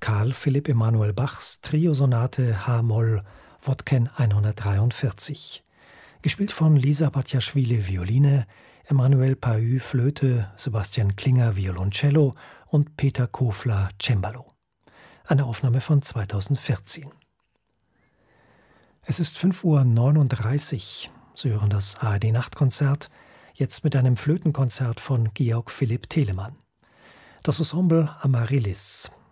Karl Philipp Emanuel Bachs Triosonate H-Moll Wodken 143. Gespielt von Lisa Batjaschwili Violine, Emmanuel Pahü Flöte, Sebastian Klinger Violoncello und Peter Kofler Cembalo. Eine Aufnahme von 2014. Es ist 5:39 Uhr. Sie hören das ARD-Nachtkonzert, jetzt mit einem Flötenkonzert von Georg Philipp Telemann. Das Ensemble Amaryllis,